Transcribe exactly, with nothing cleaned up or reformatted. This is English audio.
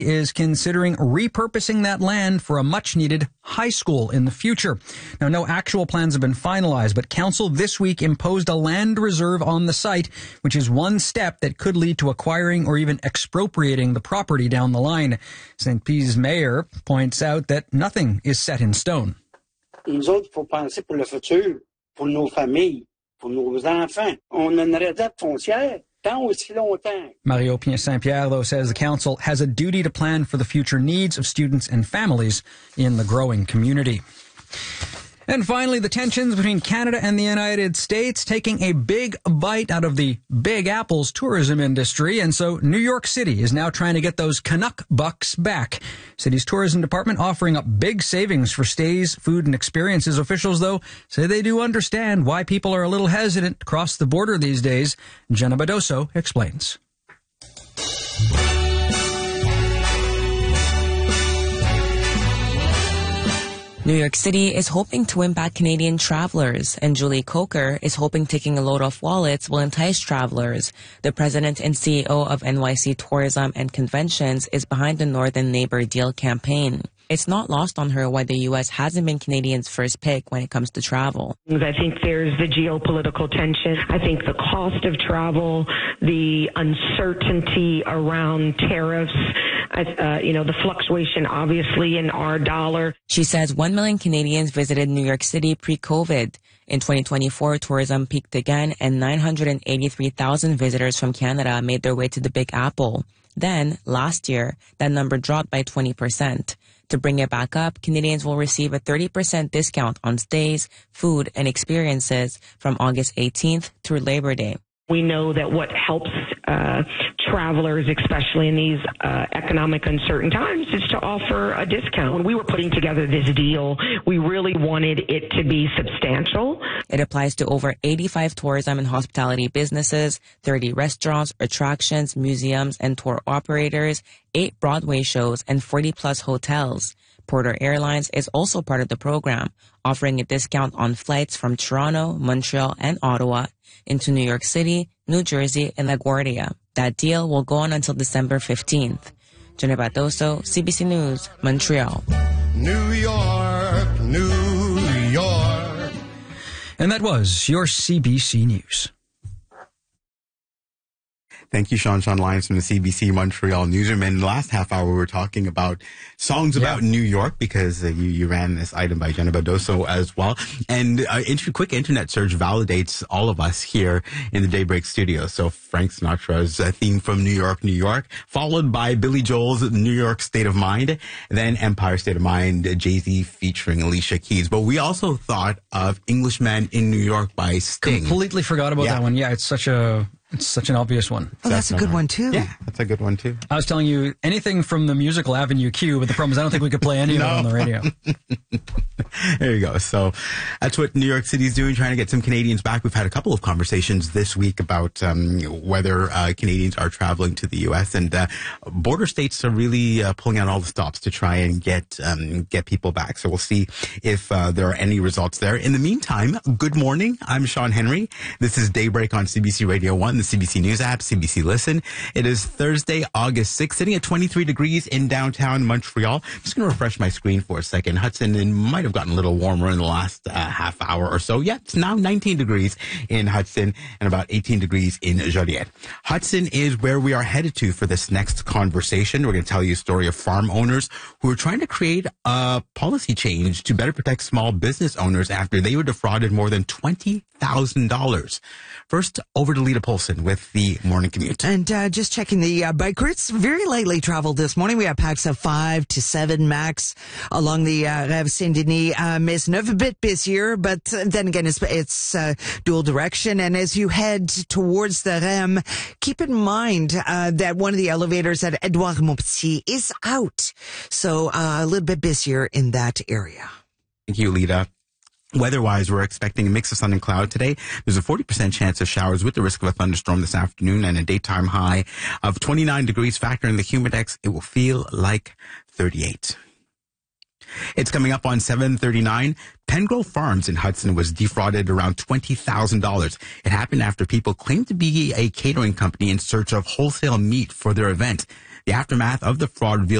is considering repurposing that land for a much-needed high school in the future. Now, no actual plans have been finalized, but council this week imposed a land reserve on the site, which is one step that could lead to acquiring or even expropriating the property down the line. Saint P's mayor points out that nothing is set in stone. Nous autres, il faut penser pour le futur, pour nos familles, pour nos enfants. On a une réserve foncière. Mario Saint-Pierre, though, says the council has a duty to plan for the future needs of students and families in the growing community. And finally, the tensions between Canada and the United States taking a big bite out of the Big Apple's tourism industry. And so New York City is now trying to get those Canuck bucks back. City's tourism department offering up big savings for stays, food, and experiences. Officials, though, say they do understand why people are a little hesitant to cross the border these days. Jenna Badoso explains. New York City is hoping to win back Canadian travelers, and Julie Coker is hoping taking a load off wallets will entice travelers. The president and C E O of N Y C Tourism and Conventions is behind the Northern Neighbor Deal campaign. It's not lost on her why the U S hasn't been Canadians' first pick when it comes to travel. I think there's the geopolitical tension. I think the cost of travel, the uncertainty around tariffs, uh, you know, the fluctuation, obviously, in our dollar. She says one million Canadians visited New York City pre-COVID. In twenty twenty-four, tourism peaked again, and nine hundred eighty-three thousand visitors from Canada made their way to the Big Apple. Then, last year, that number dropped by twenty percent. To bring it back up, Canadians will receive a thirty percent discount on stays, food, and experiences from August eighteenth through Labor Day. We know that what helps uh, travelers, especially in these uh, economic uncertain times, is to offer a discount. When we were putting together this deal, we really wanted it to be substantial. It applies to over eighty-five tourism and hospitality businesses, thirty restaurants, attractions, museums, and tour operators, eight Broadway shows, and forty plus hotels. Porter Airlines is also part of the program, offering a discount on flights from Toronto, Montreal, and Ottawa into New York City, New Jersey, and LaGuardia. That deal will go on until December fifteenth. Jenna Badoso, C B C News, Montreal. New York, New York. And that was your C B C News. Thank you, Sean. Sean Lyons from the C B C Montreal newsroom. And the last half hour, we were talking about songs yeah. about New York because uh, you, you ran this item by Jenna Badoso as well. And uh, inter- quick internet search validates all of us here in the Daybreak studio. So Frank Sinatra's uh, theme from New York, New York, followed by Billy Joel's New York State of Mind, then Empire State of Mind, uh, Jay-Z featuring Alicia Keys. But we also thought of Englishman in New York by Sting. Completely forgot about yeah. that one. Yeah, it's such a... It's such an obvious one. Oh, that's, that's a good one, too. Yeah, that's a good one, too. I was telling you anything from the musical Avenue Q, but the problem is I don't think we could play any no. of it on the radio. There you go. So that's what New York City is doing, trying to get some Canadians back. We've had a couple of conversations this week about um, whether uh, Canadians are traveling to the U S, and uh, border states are really uh, pulling out all the stops to try and get um, get people back. So we'll see if uh, there are any results there. In the meantime, good morning. I'm Sean Henry. This is Daybreak on C B C Radio one, the C B C News app, C B C Listen. It is Thursday, August sixth, sitting at twenty-three degrees in downtown Montreal. I'm just going to refresh my screen for a second. Hudson, it might have gotten a little warmer in the last uh, half hour or so. Yeah, it's now nineteen degrees in Hudson and about eighteen degrees in Joliette. Hudson is where we are headed to for this next conversation. We're going to tell you a story of farm owners who are trying to create a policy change to better protect small business owners after they were defrauded more than twenty thousand dollars. First, over to Lita Polson with the morning commute. And uh, just checking the uh, bike routes, very lightly traveled this morning. We have packs of five to seven max along the uh, Rêve Saint-Denis. Uh, Maisonneuve, a bit busier, but then again, it's, it's uh, dual direction. And as you head towards the Rem, keep in mind uh, that one of the elevators at Edouard Montpetit is out. So uh, a little bit busier in that area. Thank you, Lita. Weather-wise, we're expecting a mix of sun and cloud today. There's a forty percent chance of showers with the risk of a thunderstorm this afternoon and a daytime high of twenty-nine degrees. Factor in the humidex, it will feel like thirty-eight. It's coming up on seven thirty-nine. Pengrove Farms in Hudson was defrauded around twenty thousand dollars. It happened after people claimed to be a catering company in search of wholesale meat for their event. The aftermath of the fraud revealed